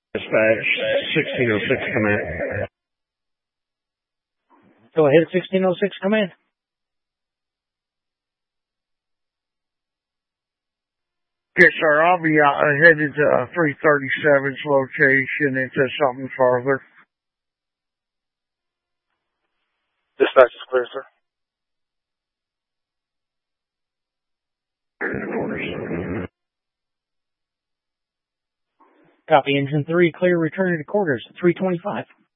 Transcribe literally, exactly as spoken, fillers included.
Dispatch, sixteen oh six command. Go ahead, sixteen oh six command. Yes, sir. I'll be uh, headed to uh, three thirty-seven's location into something further. Dispatch is clear, sir. Copy, engine three, clear, returning to quarters, three twenty-five.